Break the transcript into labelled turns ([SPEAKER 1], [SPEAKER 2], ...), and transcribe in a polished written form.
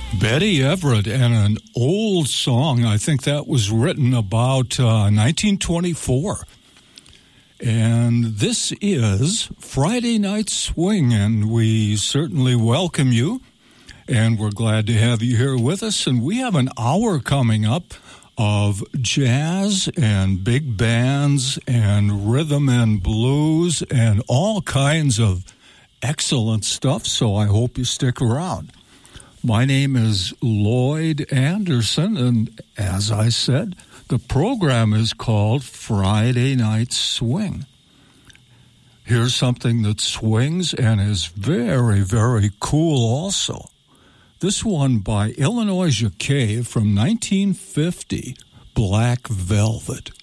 [SPEAKER 1] Betty Everett and an old song. I think that was written about 1924. And this is Friday Night Swing, and we certainly welcome you. And we're glad to have you here with us. And we have an hour coming up of jazz and big bands and rhythm and blues and all kinds of excellent stuff. So I hope you stick around. My name is Lloyd Anderson, and as I said, the program is called Friday Night Swing. Here's something that swings and is very, very cool also. This one by Illinois Jacquet from 1950, Black Velvet.